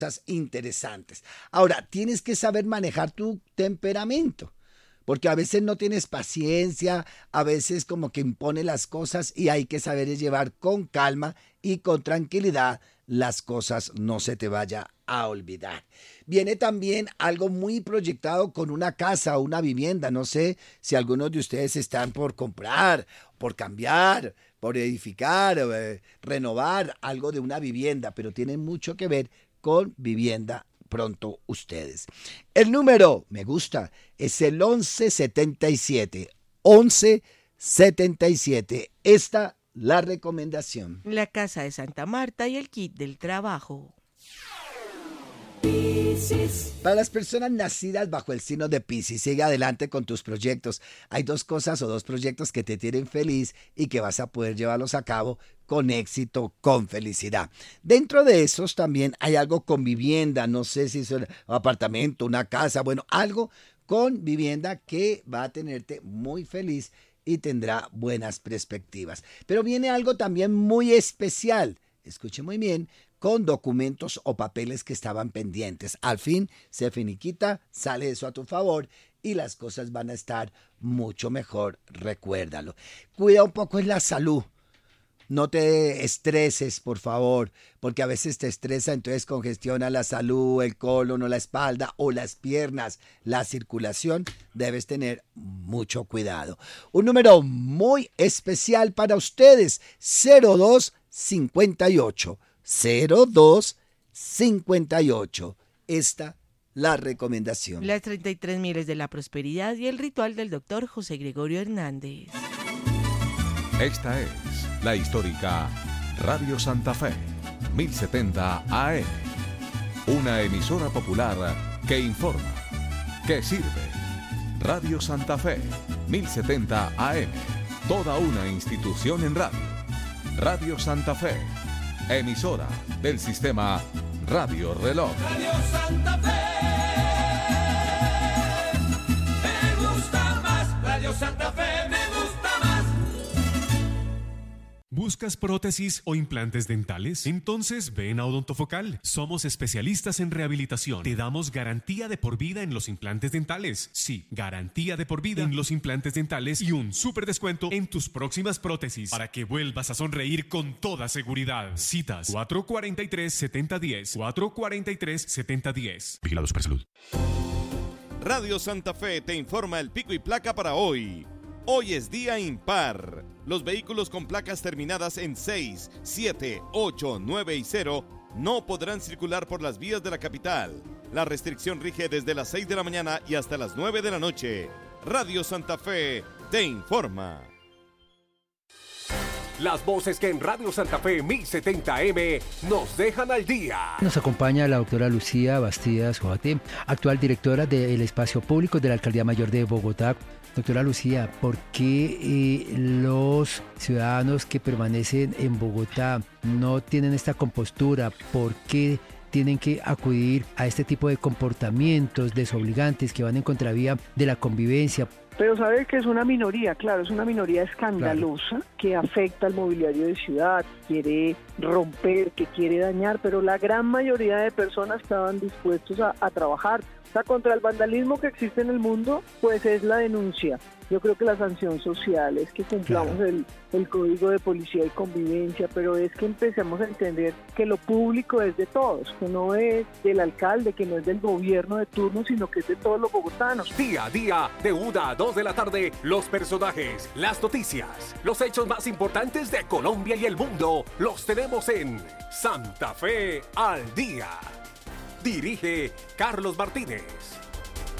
interesantes. Ahora, tienes que saber manejar tu temperamento, porque a veces no tienes paciencia, a veces como que impone las cosas y hay que saber llevar con calma y con tranquilidad las cosas, no se te vaya a olvidar. Viene también algo muy proyectado con una casa o una vivienda. No sé si algunos de ustedes están por comprar, por cambiar, por edificar, renovar algo de una vivienda, pero tienen mucho que ver con vivienda pronto ustedes. El número, me gusta, es el 1177. 1177. Esta la recomendación. La Casa de Santa Marta y el kit del trabajo. Para las personas nacidas bajo el signo de Piscis, sigue adelante con tus proyectos. Hay dos cosas o dos proyectos que te tienen feliz y que vas a poder llevarlos a cabo con éxito, con felicidad. Dentro de esos también hay algo con vivienda, no sé si es un apartamento, una casa, bueno, algo con vivienda que va a tenerte muy feliz y tendrá buenas perspectivas. Pero viene algo también muy especial, escuche muy bien, con documentos o papeles que estaban pendientes. Al fin se finiquita, sale eso a tu favor y las cosas van a estar mucho mejor, recuérdalo. Cuida un poco en la salud. No te estreses, por favor, porque a veces te estresa, entonces congestiona la salud, el colon o la espalda o las piernas, la circulación. Debes tener mucho cuidado. Un número muy especial para ustedes, 0258. 0258. Esta la recomendación. Las 33 miles de la prosperidad y el ritual del doctor José Gregorio Hernández. Esta es la histórica Radio Santa Fe, 1070 AM. Una emisora popular que informa, que sirve. Radio Santa Fe, 1070 AM. Toda una institución en radio. Radio Santa Fe, emisora del sistema Radio Reloj. Radio Santa Fe, me gusta más. Radio Santa Fe, me gusta más. ¿Buscas prótesis o implantes dentales? Entonces ven a Odontofocal. Somos especialistas en rehabilitación. Te damos garantía de por vida en los implantes dentales. Sí, garantía de por vida en los implantes dentales y un súper descuento en tus próximas prótesis para que vuelvas a sonreír con toda seguridad. Citas 443-7010. 443-7010. Vigilado Supersalud. Radio Santa Fe te informa el pico y placa para hoy. Hoy es día impar. Los vehículos con placas terminadas en 6, 7, 8, 9 y 0 no podrán circular por las vías de la capital. La restricción rige desde las 6 de la mañana y hasta las 9 de la noche. Radio Santa Fe te informa. Las voces que en Radio Santa Fe 1070M nos dejan al día. Nos acompaña la doctora Lucía Bastidas Joate, actual directora del Espacio Público de la Alcaldía Mayor de Bogotá. Doctora Lucía, ¿por qué los ciudadanos que permanecen en Bogotá no tienen esta compostura? ¿Por qué tienen que acudir a este tipo de comportamientos desobligantes que van en contravía de la convivencia? Pero sabe que es una minoría, claro, es una minoría escandalosa, claro, que afecta al mobiliario de ciudad, quiere romper, que quiere dañar, pero la gran mayoría de personas estaban dispuestos a trabajar. O sea, contra el vandalismo que existe en el mundo, pues es la denuncia. Yo creo que la sanción social es que cumplamos, claro, el código de policía y convivencia, pero es que empecemos a entender que lo público es de todos, que no es del alcalde, que no es del gobierno de turno, sino que es de todos los bogotanos. Día a día, de 1 a 2 de la tarde, los personajes, las noticias, los hechos más importantes de Colombia y el mundo, los tenemos en Santa Fe al Día. Dirige Carlos Martínez.